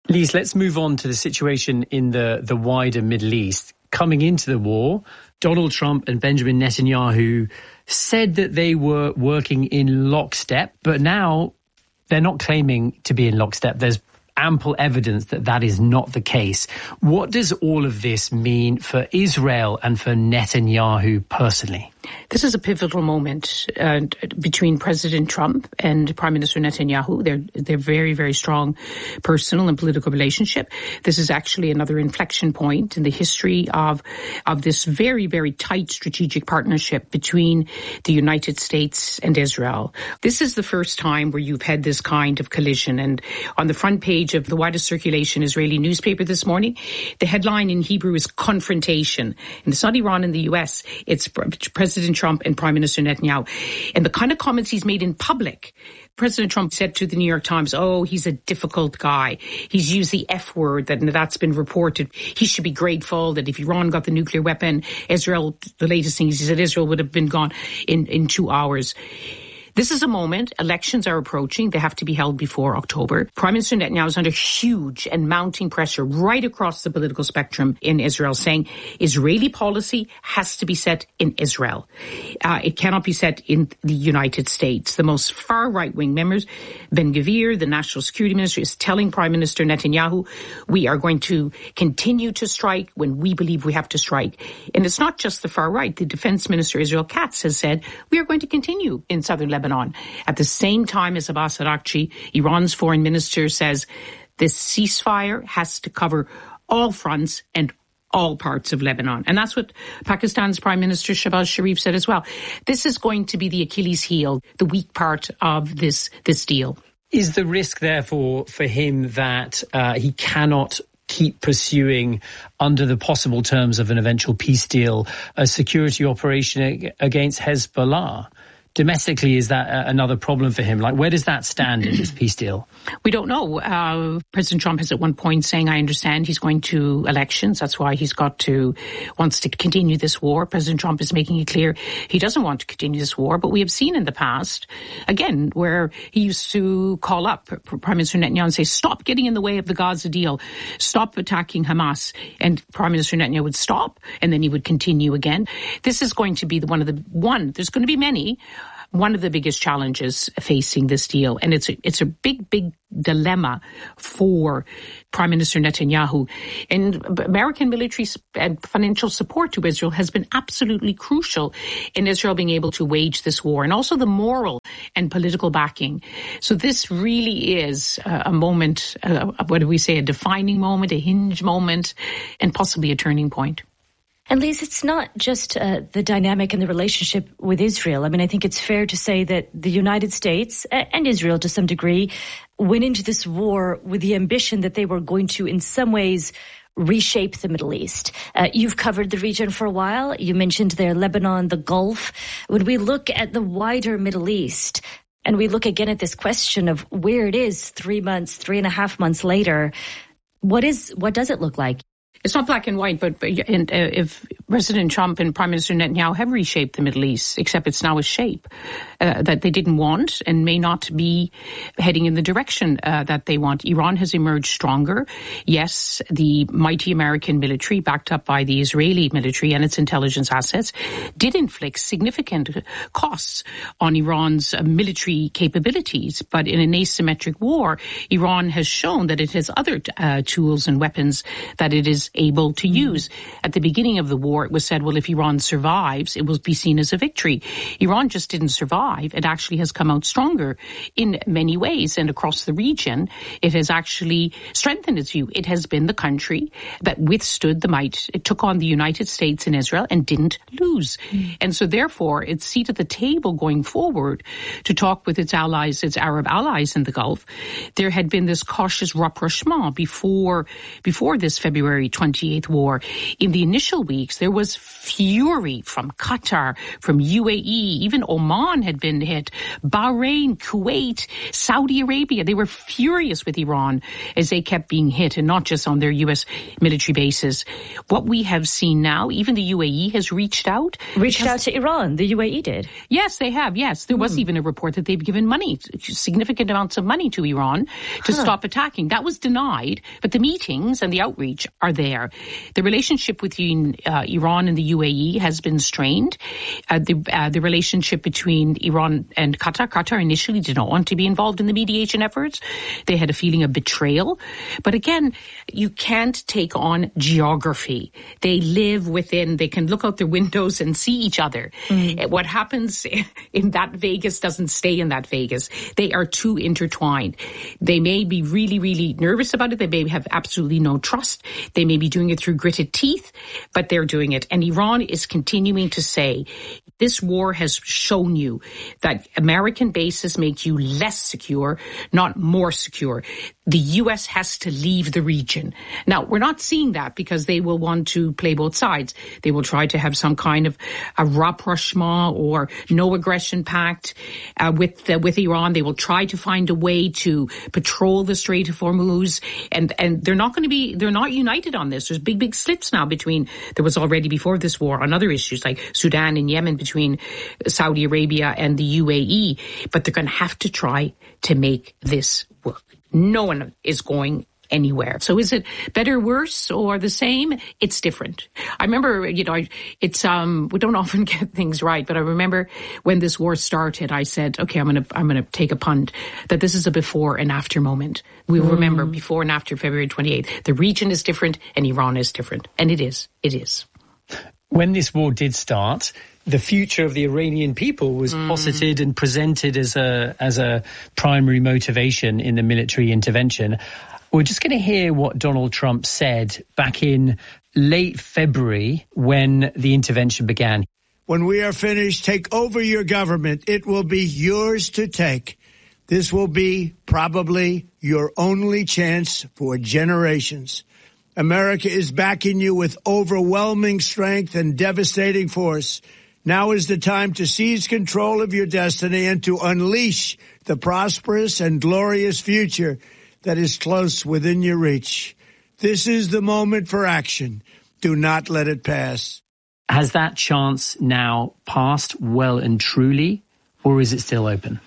Lise, let's move on to the situation in the wider Middle East. Coming into the war, Donald Trump and Benjamin Netanyahu said that they were working in lockstep, but now they're not claiming to be in lockstep. There's ample evidence that that is not the case. What does all of this mean for Israel and for Netanyahu personally? This is a pivotal moment between President Trump and Prime Minister Netanyahu. They're very, very strong personal and political relationship. This is actually another inflection point in the history of this very, very tight strategic partnership between the United States and Israel. This is the first time where you've had this kind of collision. And on the front page of the widest circulation Israeli newspaper this morning, the headline in Hebrew is confrontation. And it's not Iran and the US, it's President Trump and Prime Minister Netanyahu. And the kind of comments he's made in public. President Trump said to the New York Times, he's a difficult guy. He's used the F word, that's been reported. He should be grateful that if Iran got the nuclear weapon, Israel, the latest thing is he said Israel would have been gone in 2 hours. This is a moment, elections are approaching, they have to be held before October. Prime Minister Netanyahu is under huge and mounting pressure right across the political spectrum in Israel, saying Israeli policy has to be set in Israel. It cannot be set in the United States. The most far right-wing members, Ben-Gvir, the national security minister, is telling Prime Minister Netanyahu, we are going to continue to strike when we believe we have to strike. And it's not just the far right. The defense minister, Israel Katz, has said, we are going to continue in southern Lebanon. At the same time as Abbas Araghchi, Iran's foreign minister says this ceasefire has to cover all fronts and all parts of Lebanon. And that's what Pakistan's Prime Minister Shehbaz Sharif said as well. This is going to be the Achilles heel, the weak part of this deal. Is the risk, therefore, for him that he cannot keep pursuing, under the possible terms of an eventual peace deal, a security operation against Hezbollah? Domestically, is that another problem for him? Like, where does that stand in this peace deal? We don't know. President Trump is at one point saying, I understand he's going to elections. That's why wants to continue this war. President Trump is making it clear he doesn't want to continue this war. But we have seen in the past, again, where he used to call up Prime Minister Netanyahu and say, stop getting in the way of the Gaza deal. Stop attacking Hamas. And Prime Minister Netanyahu would stop, and then he would continue again. This is going to be there's going to be many. One of the biggest challenges facing this deal. And it's a big, big dilemma for Prime Minister Netanyahu. And American military and financial support to Israel has been absolutely crucial in Israel being able to wage this war, and also the moral and political backing. So this really is a moment, a defining moment, a hinge moment, and possibly a turning point. And Lise, it's not just the dynamic and the relationship with Israel. I mean, I think it's fair to say that the United States and Israel to some degree went into this war with the ambition that they were going to, in some ways, reshape the Middle East. You've covered the region for a while. You mentioned there Lebanon, the Gulf. When we look at the wider Middle East, and we look again at this question of where it is 3.5 months later, what does it look like? It's not black and white, but if President Trump and Prime Minister Netanyahu have reshaped the Middle East, except it's now a shape that they didn't want and may not be heading in the direction that they want. Iran has emerged stronger. Yes, the mighty American military, backed up by the Israeli military and its intelligence assets, did inflict significant costs on Iran's military capabilities. But in an asymmetric war, Iran has shown that it has other tools and weapons that it is able to use. At the beginning of the war, it was said, well, if Iran survives, it will be seen as a victory. Iran just didn't survive. It actually has come out stronger in many ways. And across the region, it has actually strengthened its view. It has been the country that withstood the might. It took on the United States and Israel and didn't lose. And so therefore, its seat at the table going forward to talk with its allies, its Arab allies in the Gulf, there had been this cautious rapprochement before this February 28th war. In the initial weeks, there was fury from Qatar, from UAE, even Oman had been hit, Bahrain, Kuwait, Saudi Arabia. They were furious with Iran as they kept being hit, and not just on their U.S. military bases. What we have seen now, even the UAE has reached out. Reached out to Iran, the UAE did. Yes, they have, yes. There was even a report that they've given money, significant amounts of money to Iran to stop attacking. That was denied, but the meetings and the outreach are there. The relationship between Iran and the UAE has been strained. The relationship between Iran and Qatar initially did not want to be involved in the mediation efforts. They had a feeling of betrayal. But again, you can't take on geography. They live within, they can look out their windows and see each other. What happens in that Vegas doesn't stay in that Vegas. They are too intertwined. They may be really, really nervous about it. They may have absolutely no trust. They may be doing it through gritted teeth, but they're doing it. And Iran is continuing to say, this war has shown you that American bases make you less secure, not more secure. The U.S. has to leave the region. Now, we're not seeing that because they will want to play both sides. They will try to have some kind of a rapprochement or no aggression pact with Iran. They will try to find a way to patrol the Strait of Hormuz, and they're not united on this. There's big slips now between, there was already before this war on other issues like Sudan and Yemen, between Saudi Arabia and the UAE, but they're going to have to try to make this work. No one is going anywhere. So is it better, worse, or the same? It's different. I remember, we don't often get things right, but I remember when this war started, I said, okay, I'm going to take a punt that this is a before and after moment. We will remember before and after February 28th. The region is different and Iran is different. And it is. When this war did start, the future of the Iranian people was posited and presented as a primary motivation in the military intervention. We're just going to hear what Donald Trump said back in late February when the intervention began. When we are finished, take over your government. It will be yours to take. This will be probably your only chance for generations. America is backing you with overwhelming strength and devastating force. Now is the time to seize control of your destiny and to unleash the prosperous and glorious future that is close within your reach. This is the moment for action. Do not let it pass. Has that chance now passed well and truly, or is it still open?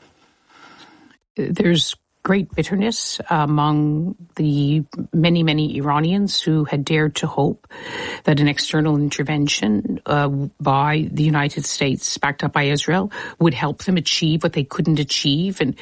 There's great bitterness among the many Iranians who had dared to hope that an external intervention by the United States, backed up by Israel, would help them achieve what they couldn't achieve, and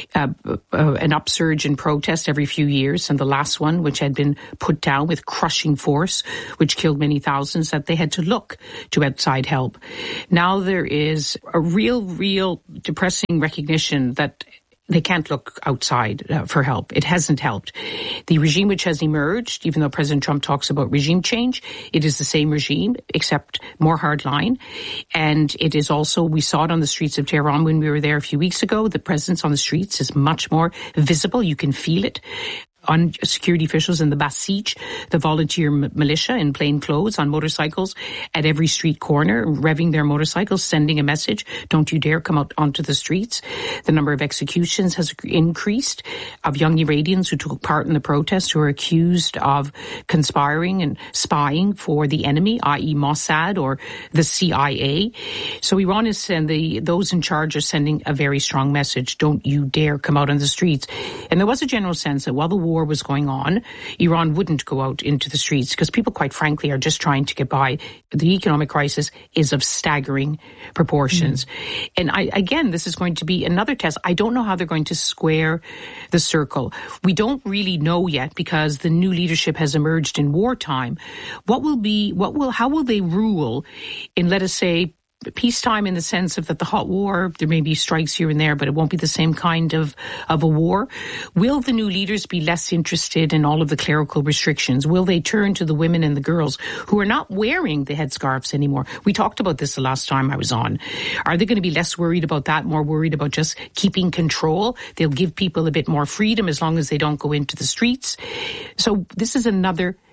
an upsurge in protest every few years. And the last one, which had been put down with crushing force, which killed many thousands, that they had to look to outside help. Now there is a real depressing recognition that they can't look outside for help. It hasn't helped. The regime which has emerged, even though President Trump talks about regime change, it is the same regime, except more hardline. And it is also, we saw it on the streets of Tehran when we were there a few weeks ago. The presence on the streets is much more visible. You can feel it. On security officials in the Basij, the volunteer militia in plain clothes on motorcycles at every street corner, revving their motorcycles, sending a message, don't you dare come out onto the streets. The number of executions has increased of young Iranians who took part in the protests, who are accused of conspiring and spying for the enemy, i.e. Mossad or the CIA. So Iran is sending, those in charge are sending a very strong message, don't you dare come out on the streets. And there was a general sense that while the war was going on, Iran wouldn't go out into the streets because people, quite frankly, are just trying to get by. The economic crisis is of staggering proportions. And again, this is going to be another test. I don't know how they're going to square the circle. We don't really know yet because the new leadership has emerged in wartime. How will they rule in, let us say, peacetime, in the sense of that the hot war, there may be strikes here and there, but it won't be the same kind of a war. Will the new leaders be less interested in all of the clerical restrictions? Will they turn to the women and the girls who are not wearing the headscarves anymore? We talked about this the last time I was on. Are they going to be less worried about that, more worried about just keeping control? They'll give people a bit more freedom as long as they don't go into the streets. So this is another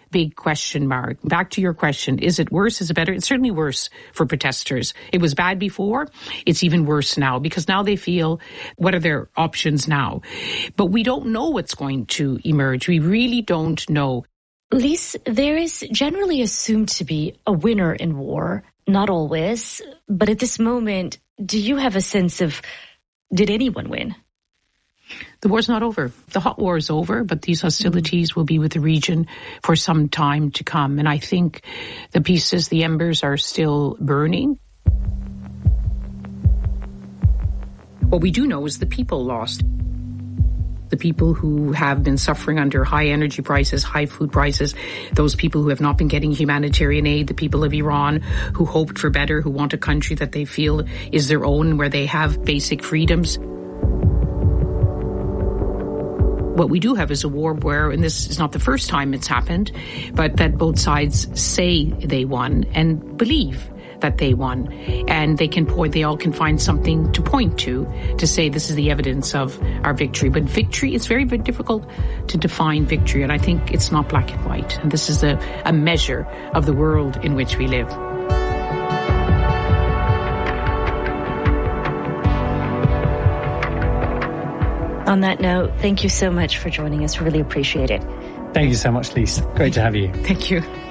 big question mark. Back to your question, is it worse? Is it better? It's certainly worse for protesters. It was bad before. It's even worse now because now they feel, what are their options now? But we don't know what's going to emerge. We really don't know. Lise, there is generally assumed to be a winner in war. Not always. But at this moment, do you have a sense of, did anyone win? The war's not over. The hot war is over, but these hostilities will be with the region for some time to come. And I think the pieces, the embers are still burning. What we do know is the people lost. The people who have been suffering under high energy prices, high food prices, those people who have not been getting humanitarian aid, the people of Iran who hoped for better, who want a country that they feel is their own, where they have basic freedoms. What we do have is a war where, and this is not the first time it's happened, but that both sides say they won and believe that they won. And they all can find something to point to say this is the evidence of our victory. But victory, it's very, very difficult to define victory. And I think it's not black and white. And this is a measure of the world in which we live. On that note, thank you so much for joining us. Really appreciate it. Thank you so much, Lise. Great to have you. Thank you.